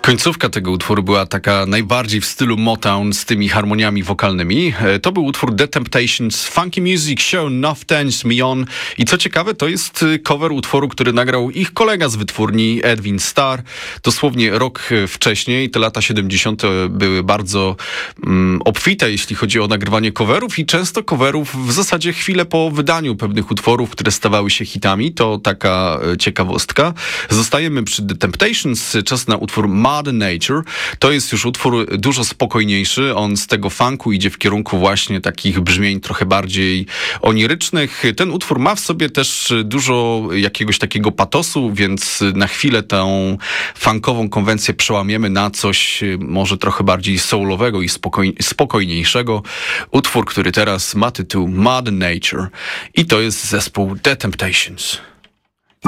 Końcówka tego utworu była taka najbardziej w stylu Motown z tymi harmoniami wokalnymi. To był utwór The Temptations, Funky Music Show Enough Turns Me On. I co ciekawe, to jest cover utworu, który nagrał ich kolega z wytwórni, Edwin Starr. Dosłownie rok wcześniej, te lata 70. były bardzo obfite, jeśli chodzi o nagrywanie coverów i często coverów w zasadzie chwilę po wydaniu pewnych utworów, które stawały się hitami. To taka ciekawostka. Zostajemy przy The Temptations. Czas na utwór Mother Nature. To jest już utwór dużo spokojniejszy. On z tego funku idzie w kierunku właśnie takich brzmień trochę bardziej onirycznych. Ten utwór ma w sobie też dużo jakiegoś takiego patosu, więc na chwilę tę funkową konwencję przełamiemy na coś może trochę bardziej soulowego i spokojniejszego. Utwór, który teraz ma tytuł Mother Nature i to jest zespół The Temptations.